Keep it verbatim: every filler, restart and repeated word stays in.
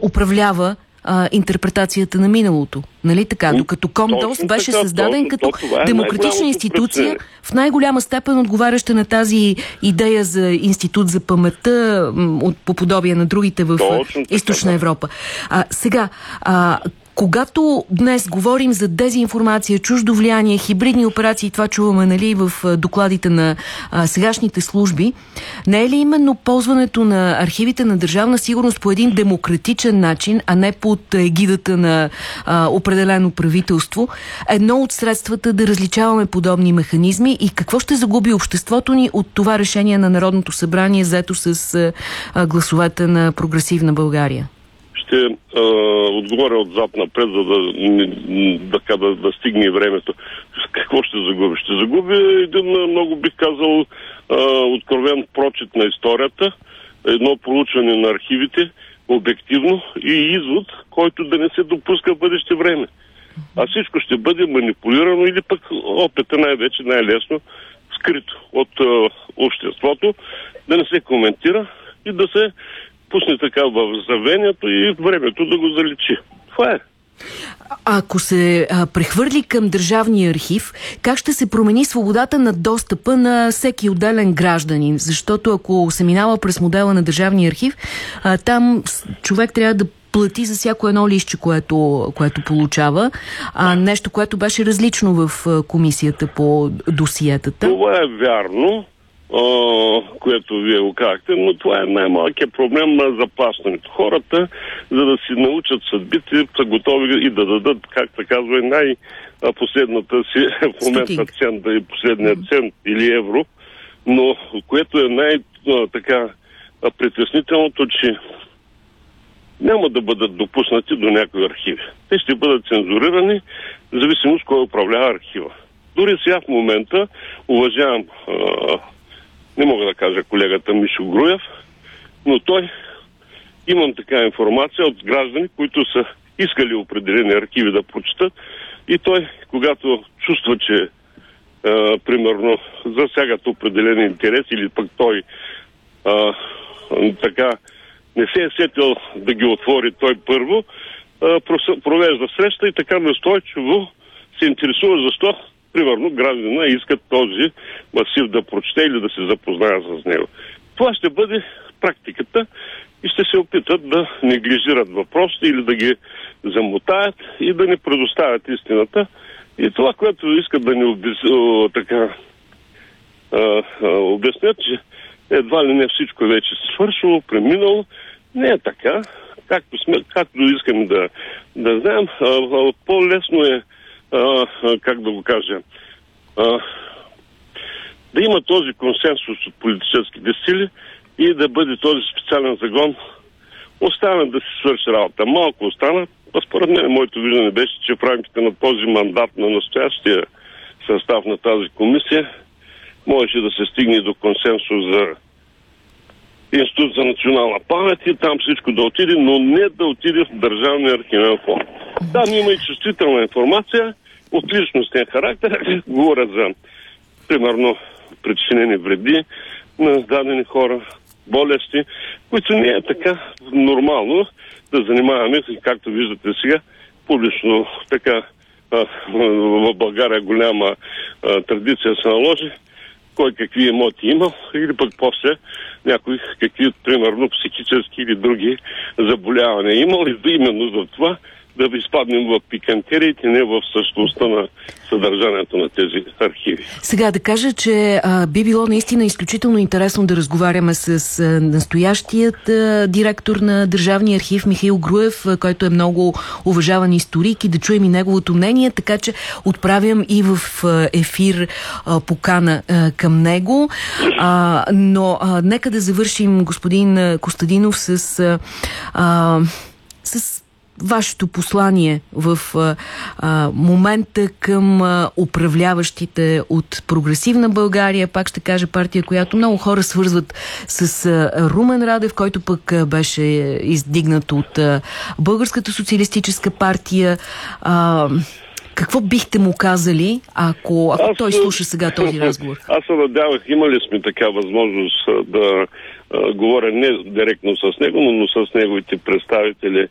управлява а, интерпретацията на миналото. Нали така? Докато Комдос беше така, създаден точно, като е демократична институция, в най-голяма степен отговаряща на тази идея за институт за паметта, от, по подобие на другите в точно Източна така, Европа. А, сега, а, когато днес говорим за дезинформация, чуждо влияние, хибридни операции, това чуваме, нали, в докладите на а, сегашните служби, не е ли именно ползването на архивите на Държавна сигурност по един демократичен начин, а не под егидата на а, определено правителство, едно от средствата да различаваме подобни механизми и какво ще загуби обществото ни от това решение на Народното събрание, взето с а, гласовете на Прогресивна България? Ще а, отговоря отзад напред, за да, да, да, да стигне времето. Какво ще загуби? Ще загуби един, много бих казал, а, откровен прочит на историята, едно проучване на архивите, обективно и извод, който да не се допуска в бъдеще време. А всичко ще бъде манипулирано или пък опета най-вече, най-лесно, скрито от а, обществото, да не се коментира и да се пусне така в завението и времето да го заличи. Това е. Ако се а, прехвърли към Държавния архив, как ще се промени свободата на достъпа на всеки отделен гражданин? Защото ако се минава през модела на Държавния архив, а, там човек трябва да плати за всяко едно листче, което, което получава. А, нещо, което беше различно в а, комисията по досиетата. Това е вярно, Uh, което вие го казахте, но това е най-малкият проблем на заплащането. Хората, за да си научат съдбите, са готови и да дадат, както казва, най-последната си в момента цент, да и последният цент или евро, но което е най-така притеснителното, че няма да бъдат допуснати до някои архиви. Те ще бъдат цензурирани, в зависимост кой управлява архива. Дори сега в момента уважавам uh, не мога да кажа колегата Мишо Груев, но той, имам така информация от граждани, които са искали определени архиви да прочитат и той, когато чувства, че е, примерно засягат определени интереси или пък той е, така не се е сетил да ги отвори той първо, е, провежда среща и така настойчиво се интересува защо примерно граждана искат този масив да прочете или да се запознае с него. Това ще бъде практиката и ще се опитат да неглижират въпросите или да ги замотаят и да не предоставят истината. И това, което искат да ни обяс... така, а, а, обяснят, че едва ли не всичко вече се свършило, преминало, не е така. Както, сме, както искам да, да знаем, а, а, по-лесно е Uh, как да го кажа, uh, да има този консенсус от политическите сили и да бъде този специален загон остана да се свърши работа. Малко остана, а според мен моето виждане беше, че в рамките на този мандат на настоящия състав на тази комисия можеше да се стигне до консенсус за Институт за национална памет и там всичко да отиде, но не да отиде в Държавния архивен фонд. Там има и чувствителна информация от личностен характер. Говоря за, примерно, причинени вреди на дадени хора, болести, които не е така нормално да занимаваме, както виждате сега, публично така в България голяма а, традиция се наложи, кой какви емоти имал, или пък после някой какви, примерно, психически или други заболявания имал, и именно за това да изпаднем в пикантериите, не в същността на съдържанието на тези архиви. Сега да кажа, че а, би било наистина изключително интересно да разговаряме с а, настоящият а, директор на Държавния архив Михаил Груев, а, който е много уважаван историк, и да чуем и неговото мнение, така че отправям и в а, ефир а, покана а, към него. А, но а, нека да завършим, господин Костадинов, с, а, а, с вашето послание в а, а, момента към а, управляващите от Прогресивна България, пак ще кажа партия, която много хора свързват с а, Румен Радев, който пък а, беше издигнат от а, Българската социалистическа партия. А, какво бихте му казали, ако, ако аз, той слуша сега този разговор? Аз се надявах, имали сме така възможност да а, говоря не директно с него, но с неговите представители